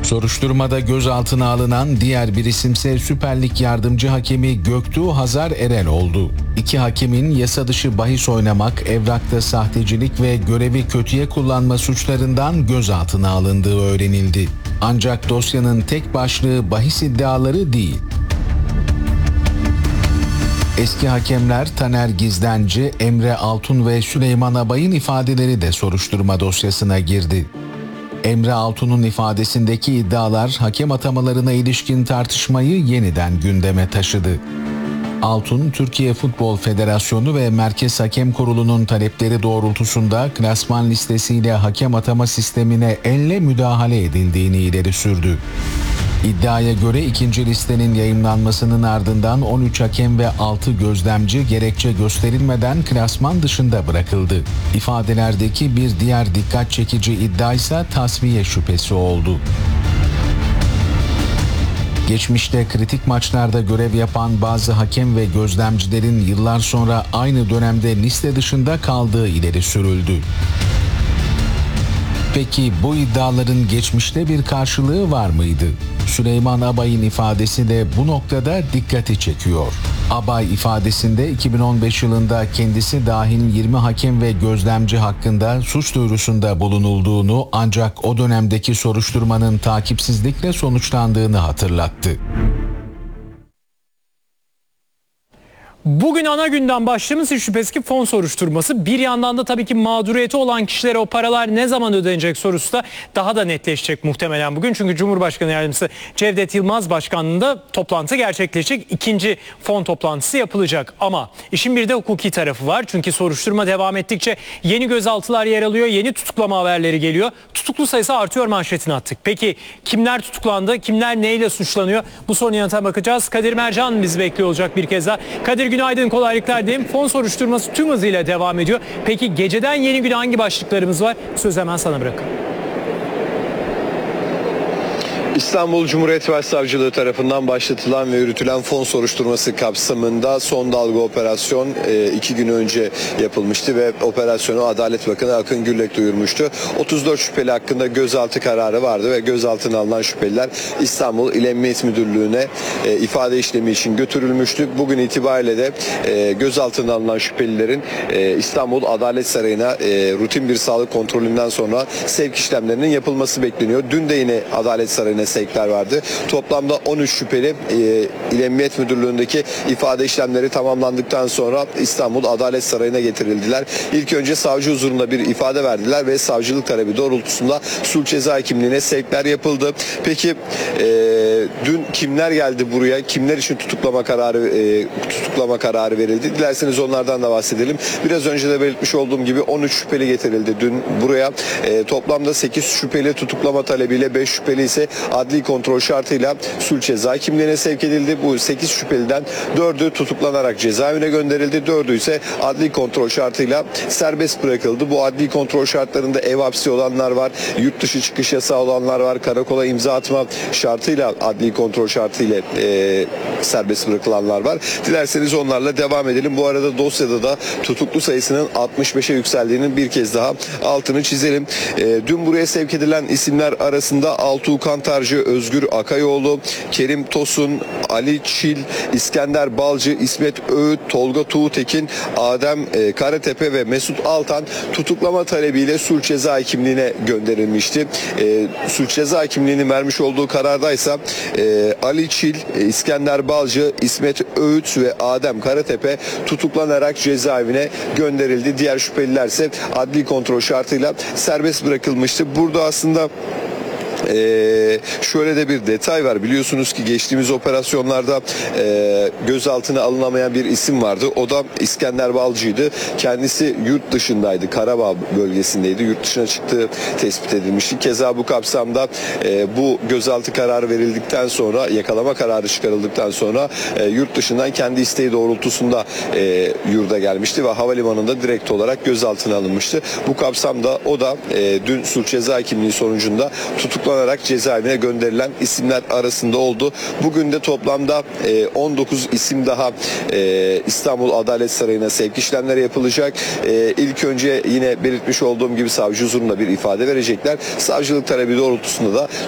Soruşturmada gözaltına alınan diğer bir isimse Süper Lig yardımcı hakemi Göktuğ Hazar Erel oldu. İki hakemin yasa dışı bahis oynamak, evrakta sahtecilik ve görevi kötüye kullanma suçlarından gözaltına alındığı öğrenildi. Ancak dosyanın tek başlığı bahis iddiaları değil. Eski hakemler Taner Gizlenci, Emre Altun ve Süleyman Abay'ın ifadeleri de soruşturma dosyasına girdi. Emre Altun'un ifadesindeki iddialar hakem atamalarına ilişkin tartışmayı yeniden gündeme taşıdı. Altun, Türkiye Futbol Federasyonu ve Merkez Hakem Kurulu'nun talepleri doğrultusunda klasman listesiyle hakem atama sistemine elle müdahale edildiğini ileri sürdü. İddiaya göre ikinci listenin yayımlanmasının ardından 13 hakem ve 6 gözlemci gerekçe gösterilmeden klasman dışında bırakıldı. İfadelerdeki bir diğer dikkat çekici iddia ise tasfiye şüphesi oldu. Geçmişte kritik maçlarda görev yapan bazı hakem ve gözlemcilerin yıllar sonra aynı dönemde liste dışında kaldığı ileri sürüldü. Peki bu iddiaların geçmişte bir karşılığı var mıydı? Süleyman Abay'ın ifadesi de bu noktada dikkati çekiyor. Abay ifadesinde 2015 yılında kendisi dahil 20 hakem ve gözlemci hakkında suç duyurusunda bulunulduğunu ancak o dönemdeki soruşturmanın takipsizlikle sonuçlandığını hatırlattı. Bugün ana günden başlığımız hiç şüphesiz ki fon soruşturması. Bir yandan da tabii ki mağduriyeti olan kişilere o paralar ne zaman ödenecek sorusu da daha da netleşecek muhtemelen bugün. Çünkü Cumhurbaşkanı Yardımcısı Cevdet Yılmaz Başkanlığı'nda toplantı gerçekleşecek. İkinci fon toplantısı yapılacak. Ama işin bir de hukuki tarafı var. Çünkü soruşturma devam ettikçe yeni gözaltılar yer alıyor. Yeni tutuklama haberleri geliyor. Tutuklu sayısı artıyor manşetini attık. Peki kimler tutuklandı? Kimler neyle suçlanıyor? Bu sorunun yanıtına bakacağız. Kadir Mercan bizi bekliyor olacak bir kez daha. Kadir, günaydın, kolaylıklar diyeyim. Fon soruşturması tüm hızıyla devam ediyor. Peki geceden yeni güne hangi başlıklarımız var? Söz hemen sana bırakın. İstanbul Cumhuriyet Başsavcılığı tarafından başlatılan ve yürütülen fon soruşturması kapsamında son dalga operasyon 2 gün önce yapılmıştı ve operasyonu Adalet Bakanı Akın Gürlek duyurmuştu. 34 şüpheli hakkında gözaltı kararı vardı ve gözaltına alınan şüpheliler İstanbul İl Emniyet Müdürlüğü'ne ifade işlemi için götürülmüştü. Bugün itibariyle de gözaltına alınan şüphelilerin İstanbul Adalet Sarayı'na rutin bir sağlık kontrolünden sonra sevk işlemlerinin yapılması bekleniyor. Dün de yine Adalet Sarayı'na sevkler vardı. Toplamda 13 şüpheli İl Emniyet Müdürlüğü'ndeki ifade işlemleri tamamlandıktan sonra İstanbul Adalet Sarayı'na getirildiler. İlk önce savcı huzurunda bir ifade verdiler ve savcılık talebi doğrultusunda sulh ceza kimliğine sevkler yapıldı. Peki dün kimler geldi buraya? Kimler için tutuklama kararı verildi? Dilerseniz onlardan da bahsedelim. Biraz önce de belirtmiş olduğum gibi 13 şüpheli getirildi dün buraya. Toplamda 8 şüpheli tutuklama talebiyle 5 şüpheli ise adli kontrol şartıyla sulh ceza kimliğine sevk edildi. Bu 8 şüpheliden 4'ü tutuklanarak cezaevine gönderildi. 4'ü ise adli kontrol şartıyla serbest bırakıldı. Bu adli kontrol şartlarında ev hapsi olanlar var, yurt dışı çıkış yasağı olanlar var, karakola imza atma şartıyla adli kontrol şartıyla serbest bırakılanlar var. Dilerseniz onlarla devam edelim. Bu arada dosyada da tutuklu sayısının 65'e yükseldiğinin bir kez daha altını çizelim. Dün buraya sevk edilen isimler arasında Altuğ Kantarcı, Özgür Akayoğlu, Kerim Tosun, Ali Çil, İskender Balcı, İsmet Öğüt, Tolga Tuğtekin, Adem Karatepe ve Mesut Altan tutuklama talebiyle sulh ceza kimliğine gönderilmişti. Sulh ceza kimliğinin vermiş olduğu karardaysa Ali Çil, İskender Balcı, İsmet Öğüt ve Adem Karatepe tutuklanarak cezaevine gönderildi. Diğer şüpheliler ise adli kontrol şartıyla serbest bırakılmıştı. Burada aslında şöyle de bir detay var. Biliyorsunuz ki geçtiğimiz operasyonlarda gözaltına alınamayan bir isim vardı. O da İskender Balcı'ydı. Kendisi yurt dışındaydı. Karabağ bölgesindeydi. Yurt dışına çıktığı tespit edilmişti. Keza bu kapsamda bu gözaltı kararı verildikten sonra, yakalama kararı çıkarıldıktan sonra yurt dışından kendi isteği doğrultusunda yurda gelmişti ve havalimanında direkt olarak gözaltına alınmıştı. Bu kapsamda o da dün sulh ceza kimliği sonucunda tutuklanarak cezaevine gönderilen isimler arasında oldu. Bugün de toplamda 19 isim daha İstanbul Adalet Sarayı'na sevk işlemleri yapılacak. İlk önce yine belirtmiş olduğum gibi savcı huzurunda bir ifade verecekler. Savcılık talebi doğrultusunda da